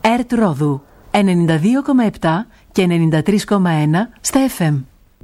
ΕΡΤ Ρόδου 92,7 και 93,1 στα FM.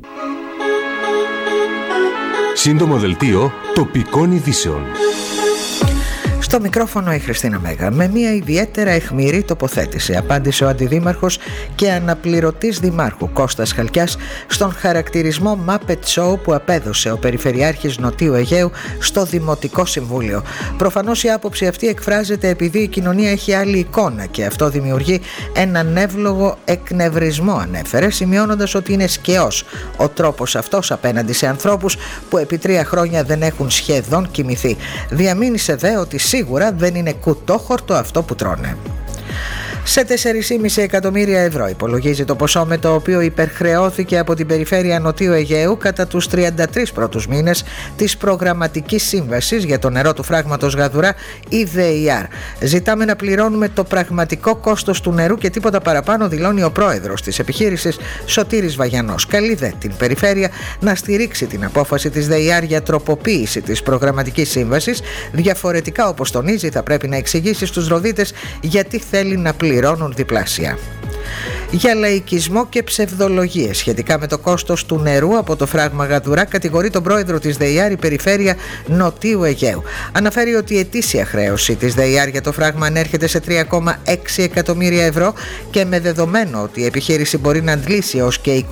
Σύντομο δελτίο τοπικών ειδήσεων. Στο μικρόφωνο η Χριστίνα Μέγα. Με μια ιδιαίτερα αιχμηρή τοποθέτηση απάντησε ο αντιδήμαρχος και αναπληρωτής δημάρχου Κώστας Χαλκιάς στον χαρακτηρισμό Muppet Show που απέδωσε ο Περιφερειάρχης Νοτίου Αιγαίου στο Δημοτικό Συμβούλιο. Προφανώς η άποψη αυτή εκφράζεται επειδή η κοινωνία έχει άλλη εικόνα και αυτό δημιουργεί έναν εύλογο εκνευρισμό, ανέφερε, σημειώνοντας ότι είναι σκαιός ο τρόπος αυτός απέναντι σε ανθρώπους που επί 3 χρόνια δεν έχουν σχεδόν κοιμηθεί. Διαμήνυσε δε ότι σίγουρα δεν είναι κουτόχορτο αυτό που τρώνε. Σε 4,5 εκατομμύρια ευρώ υπολογίζει το ποσό με το οποίο υπερχρεώθηκε από την Περιφέρεια Νοτίου Αιγαίου κατά τους 33 πρώτους μήνες της προγραμματικής σύμβασης για το νερό του φράγματος Γαδουρά ΔΕΙΑΡ. Ζητάμε να πληρώνουμε το πραγματικό κόστος του νερού και τίποτα παραπάνω, δηλώνει ο πρόεδρος της επιχείρησης Σωτήρης Βαγιανός. Καλεί δε την Περιφέρεια να στηρίξει την απόφαση της ΔΕΙΑΡ για τροποποίηση της προγραμματικής σύμβασης. Διαφορετικά, όπως τονίζει, θα πρέπει να εξηγήσει στους ροδίτες γιατί θέλει να πληρώνουν διπλάσια. Για λαϊκισμό και ψευδολογίες σχετικά με το κόστος του νερού από το φράγμα Γαδουρά κατηγορεί τον πρόεδρο της ΔΕΙΑΡ η Περιφέρεια Νοτίου Αιγαίου. Αναφέρει ότι η ετήσια χρέωση της ΔΕΙΑΡ για το φράγμα ανέρχεται σε 3,6 εκατομμύρια ευρώ και με δεδομένο ότι η επιχείρηση μπορεί να αντλήσει έως και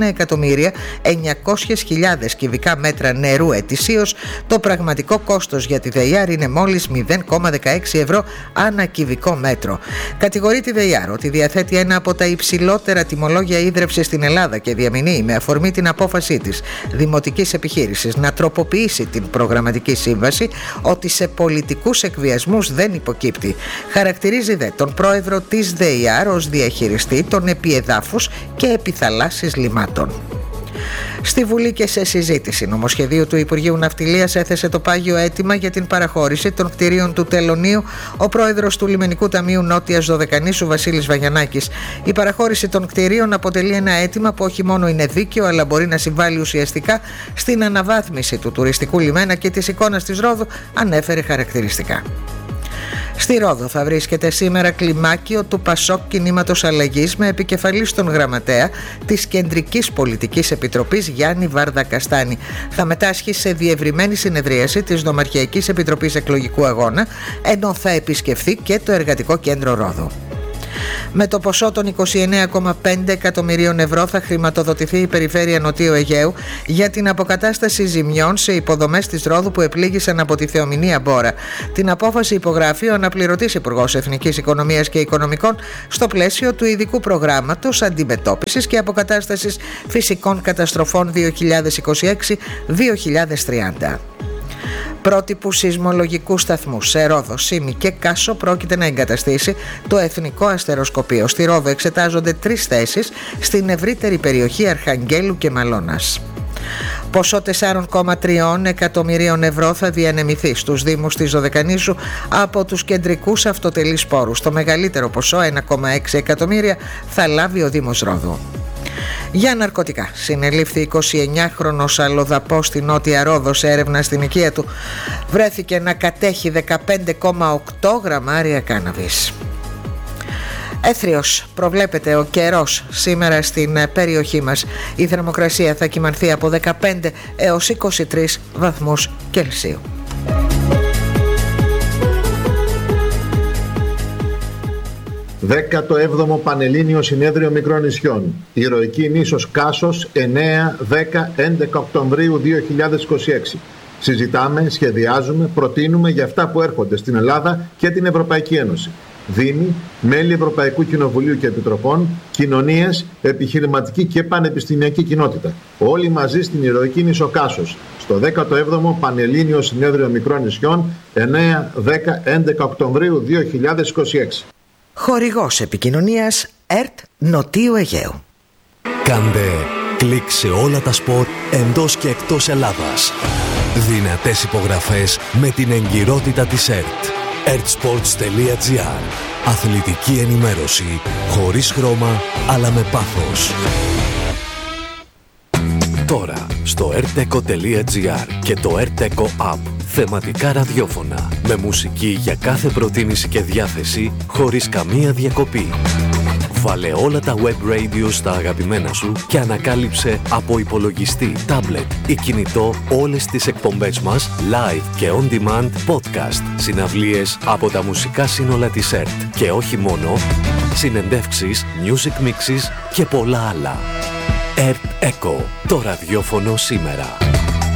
21.900.000 κυβικά μέτρα νερού ετησίως, το πραγματικό κόστος για τη ΔΕΙΑΡ είναι μόλις 0,16 ευρώ ανά κυβικό μέτρο. Κατηγορεί τη ΔΕΙΑΡ ότι διαθέτει ένα από τα υψηλότερα τιμολόγια ίδρυυσης στην Ελλάδα και διαμηνύει με αφορμή την απόφασή της δημοτικής επιχείρησης να τροποποιήσει την προγραμματική σύμβαση ότι σε πολιτικούς εκβιασμούς δεν υποκύπτει. Χαρακτηρίζει δε τον πρόεδρο της ΔΕΙΑΡ ως διαχειριστή των επιεδάφους και επιθαλάσσης λιμάτων. Στη Βουλή και σε συζήτηση νομοσχεδίου του Υπουργείου Ναυτιλίας έθεσε το πάγιο αίτημα για την παραχώρηση των κτηρίων του Τελωνείου ο πρόεδρος του Λιμενικού Ταμείου Νότιας Δωδεκανήσου Βασίλης Βαγιανάκης. Η παραχώρηση των κτηρίων αποτελεί ένα αίτημα που όχι μόνο είναι δίκαιο, αλλά μπορεί να συμβάλλει ουσιαστικά στην αναβάθμιση του τουριστικού λιμένα και της εικόνας της Ρόδου, ανέφερε χαρακτηριστικά. Στη Ρόδο θα βρίσκεται σήμερα κλιμάκιο του Πασόκ Κινήματος Αλλαγής με επικεφαλή στον γραμματέα της Κεντρικής Πολιτικής Επιτροπής Γιάννη Βαρδακαστάνη. Θα μετάσχει σε διευρυμένη συνεδρίαση της Νομαρχιακής Επιτροπής Εκλογικού Αγώνα, ενώ θα επισκεφθεί και το Εργατικό Κέντρο Ρόδου. Με το ποσό των 29,5 εκατομμυρίων ευρώ θα χρηματοδοτηθεί η Περιφέρεια Νοτίου Αιγαίου για την αποκατάσταση ζημιών σε υποδομές της Ρόδου που επλήγησαν από τη θεομηνία Μπόρα. Την απόφαση υπογράφει ο αναπληρωτής Υπουργός Εθνικής Οικονομίας και Οικονομικών στο πλαίσιο του ειδικού προγράμματος αντιμετώπισης και αποκατάστασης φυσικών καταστροφών 2026-2030. Πρότυπου σεισμολογικού σταθμού σε Ρόδο, Σύμη και Κάσο πρόκειται να εγκαταστήσει το Εθνικό Αστεροσκοπείο. Στη Ρόδο εξετάζονται 3 θέσεις στην ευρύτερη περιοχή Αρχαγγέλου και Μαλώνας. Ποσό 4,3 εκατομμυρίων ευρώ θα διανεμηθεί στους Δήμους της Δωδεκανήσου από τους κεντρικούς αυτοτελείς πόρους. Το μεγαλύτερο ποσό, 1,6 εκατομμύρια, θα λάβει ο Δήμος Ρόδου. Για ναρκωτικά συνελήφθη 29χρονος αλλοδαπός στη Νότια Ρόδο. Σε έρευνα στην οικία του βρέθηκε να κατέχει 15,8 γραμμάρια κάναβης. Έθριος προβλέπεται ο καιρός σήμερα στην περιοχή μας. Η θερμοκρασία θα κυμανθεί από 15 έως 23 βαθμούς Κελσίου. Δέκατο 7ο Πανελλήνιο Συνέδριο Μικρών Νησιών. Ηρωική νήσος Κάσος, 9, 10, 11 Οκτωβρίου 2026. Συζητάμε, σχεδιάζουμε, προτείνουμε για αυτά που έρχονται στην Ελλάδα και την Ευρωπαϊκή Ένωση. Δήμοι, μέλη Ευρωπαϊκού Κοινοβουλίου και Επιτροπών, κοινωνίες, επιχειρηματική και πανεπιστημιακή κοινότητα. Όλοι μαζί στην ηρωική νήσο Κάσος, στο 17ο Πανελλήνιο Συνέδριο Μικρών Νησιών, 9, 10, 11 Οκτωβρίου 2026. Χορηγός επικοινωνίας ΕΡΤ Νοτίου Αιγαίου. Κάντε κλικ σε όλα τα σπορ εντός και εκτός Ελλάδας. Δυνατές υπογραφές με την εγκυρότητα της ΕΡΤ. ertsports.gr. Αθλητική ενημέρωση χωρίς χρώμα αλλά με πάθος. Τώρα στο rteco.gr και το rteco app. Θεματικά ραδιόφωνα με μουσική για κάθε προτίμηση και διάθεση χωρίς καμία διακοπή. Βάλε όλα τα web radio στα αγαπημένα σου και ανακάλυψε από υπολογιστή, tablet ή κινητό όλες τις εκπομπές μας live και on demand podcast, συναυλίες από τα μουσικά σύνολα της ΕΡΤ και όχι μόνο, συνεντεύξεις, music mixes και πολλά άλλα. ΕΡΤ Echo, το ραδιόφωνο σήμερα.